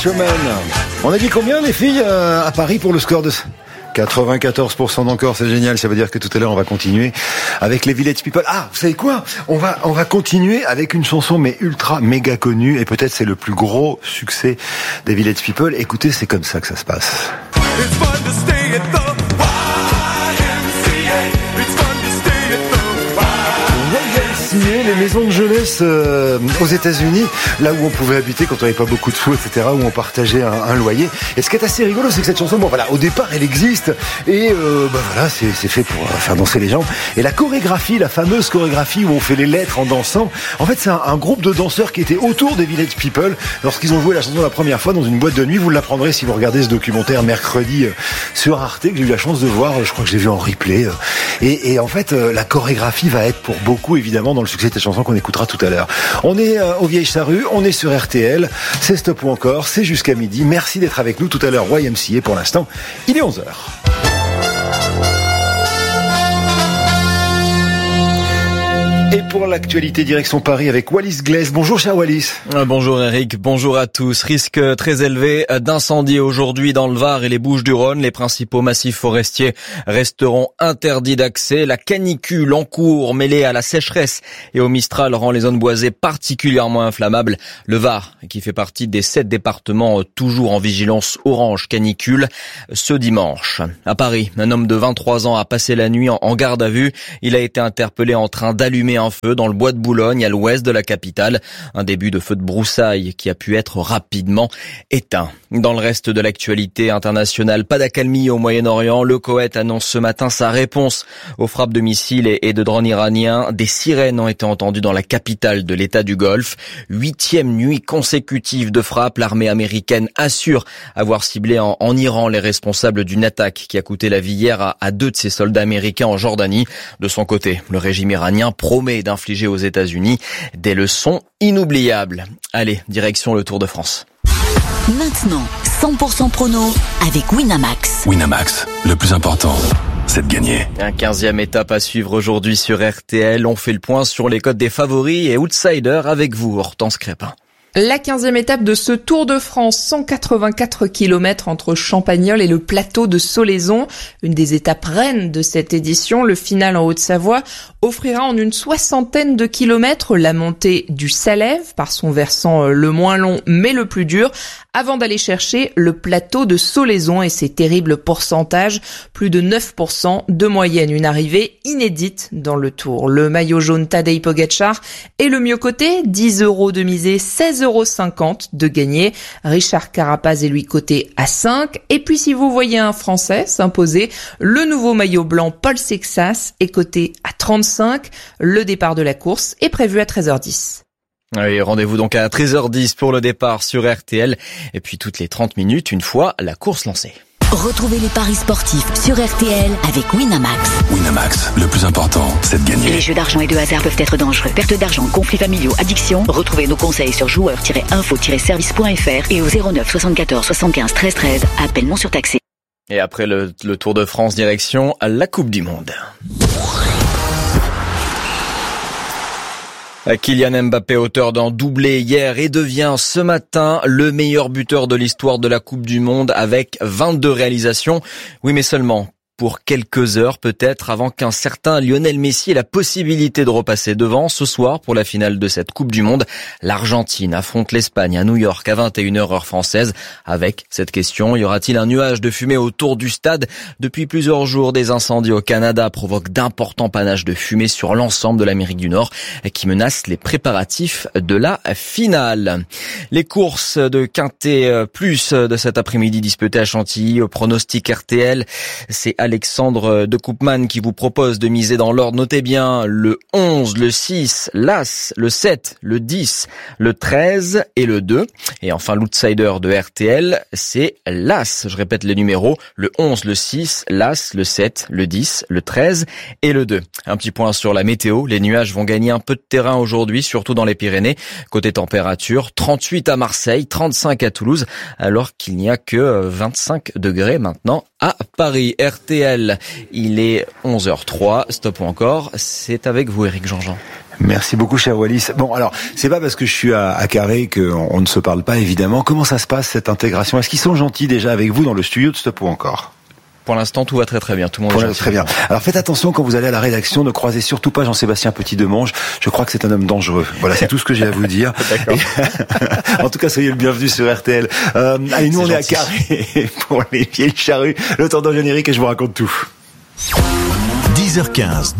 Waterman. On a dit combien les filles à Paris pour le score de 94% d'encore, c'est génial. Ça veut dire que tout à l'heure on va continuer avec les Village People. Ah, vous savez quoi ? On va continuer avec une chanson mais ultra méga connue et peut-être c'est le plus gros succès des Village People. Écoutez, c'est comme ça que ça se passe. It's fun to stay at the YMCA. It's fun to stay at the YMCA, les maisons de jeunesse aux États-Unis, là où on pouvait habiter quand on n'avait pas beaucoup de sous, etc., où on partageait un loyer. Et ce qui est assez rigolo, c'est que cette chanson, bon voilà, au départ, elle existe et voilà, c'est fait pour faire danser les gens. Et la chorégraphie, la fameuse chorégraphie où on fait les lettres en dansant, en fait, c'est un groupe de danseurs qui étaient autour des Village People lorsqu'ils ont joué la chanson la première fois dans une boîte de nuit. Vous l'apprendrez si vous regardez ce documentaire mercredi sur Arte, que j'ai eu la chance de voir. Je crois que je l'ai vu en replay. Et en fait, la chorégraphie va être pour beaucoup, évidemment, dans le succès de cette chanson qu'on écoutera tout à l'heure. On est aux Vieilles Charrues, on est sur RTL, c'est Stop ou encore, c'est jusqu'à midi. Merci d'être avec nous tout à l'heure. YMCA pour l'instant, il est 11h. Et pour l'actualité, direction Paris avec Wallis Glaise. Bonjour cher Wallis. Bonjour Eric, bonjour à tous. Risque très élevé d'incendie aujourd'hui dans le Var et les Bouches-du-Rhône. Les principaux massifs forestiers resteront interdits d'accès. La canicule en cours mêlée à la sécheresse et au Mistral rend les zones boisées particulièrement inflammables. Le Var, qui fait partie des 7 départements toujours en vigilance orange canicule, ce dimanche. À Paris, un homme de 23 ans a passé la nuit en garde à vue. Il a été interpellé en train d'allumer un feu dans le bois de Boulogne à l'ouest de la capitale. Un début de feu de broussailles qui a pu être rapidement éteint. Dans le reste de l'actualité internationale, pas d'accalmie au Moyen-Orient. Le Koweït annonce ce matin sa réponse aux frappes de missiles et de drones iraniens. Des sirènes ont été entendues dans la capitale de l'État du Golfe. 8e nuit consécutive de frappes. L'armée américaine assure avoir ciblé en Iran les responsables d'une attaque qui a coûté la vie hier à 2 de ses soldats américains en Jordanie. De son côté, le régime iranien promet d'infliger aux États-Unis des leçons inoubliables. Allez, direction le Tour de France. Maintenant, 100% prono avec Winamax. Winamax, le plus important, c'est de gagner. Un 15e étape à suivre aujourd'hui sur RTL. On fait le point sur les cotes des favoris et outsiders avec vous, Hortense Crépin. La 15e étape de ce Tour de France, 184 km entre Champagnole et le plateau de Solaizon. Une des étapes reines de cette édition, le final en Haute-Savoie, offrira en une 60aine de kilomètres la montée du Salève, par son versant le moins long mais le plus dur, avant d'aller chercher le plateau de Solaizon et ses terribles pourcentages, plus de 9% de moyenne, une arrivée inédite dans le Tour. Le maillot jaune Tadej Pogačar est le mieux coté, 10 € de misée, 16,50 € de gagné. Richard Carapaz est lui coté à 5. Et puis si vous voyez un Français s'imposer, le nouveau maillot blanc Paul Sexas est coté à 35. Le départ de la course est prévu à 13h10. Oui, rendez-vous donc à 13h10 pour le départ sur RTL. Et puis toutes les 30 minutes, une fois la course lancée. Retrouvez les paris sportifs sur RTL avec Winamax. Winamax, le plus important, c'est de gagner. Les jeux d'argent et de hasard peuvent être dangereux. Perte d'argent, conflits familiaux, addiction. Retrouvez nos conseils sur joueurs-info-service.fr et au 09 74 75 13 13. Appel non surtaxé. Et après le Tour de France, direction la Coupe du Monde. Kylian Mbappé, auteur d'un doublé hier et devient ce matin le meilleur buteur de l'histoire de la Coupe du Monde avec 22 réalisations. Oui, mais seulement pour quelques heures peut-être avant qu'un certain Lionel Messi ait la possibilité de repasser devant. Ce soir, pour la finale de cette Coupe du Monde, l'Argentine affronte l'Espagne à New York à 21h heure française. Avec cette question, y aura-t-il un nuage de fumée autour du stade ? Depuis plusieurs jours, des incendies au Canada provoquent d'importants panaches de fumée sur l'ensemble de l'Amérique du Nord qui menacent les préparatifs de la finale. Les courses de Quintet Plus de cet après-midi disputées à Chantilly au pronostic RTL, c'est Alexandre de Koopman qui vous propose de miser dans l'ordre. Notez bien le 11, le 6, l'As, le 7, le 10, le 13 et le 2. Et enfin, l'outsider de RTL, c'est l'As. Je répète les numéros, le 11, le 6, l'As, le 7, le 10, le 13 et le 2. Un petit point sur la météo. Les nuages vont gagner un peu de terrain aujourd'hui, surtout dans les Pyrénées. Côté température, 38 à Marseille, 35 à Toulouse, alors qu'il n'y a que 25 degrés maintenant à Paris. RTL, il est 11h03. Stop ou encore, c'est avec vous Eric Jean-Jean. Merci beaucoup, cher Wallis. Bon, alors, c'est pas parce que je suis à Carré qu'on ne se parle pas, évidemment. Comment ça se passe, cette intégration? Est-ce qu'ils sont gentils déjà avec vous dans le studio de Stop ou encore? Pour l'instant, tout va très très bien. Tout le monde est gentil. Très bien. Alors faites attention quand vous allez à la rédaction, ne croisez surtout pas Jean-Sébastien Petit-Demange. Je crois que c'est un homme dangereux. Voilà, c'est tout ce que j'ai à vous dire. D'accord. En tout cas, soyez le bienvenu sur RTL. Allez, nous on est à Carré pour les vieilles charrues. Le temps d'un générique et je vous raconte tout. 10h15.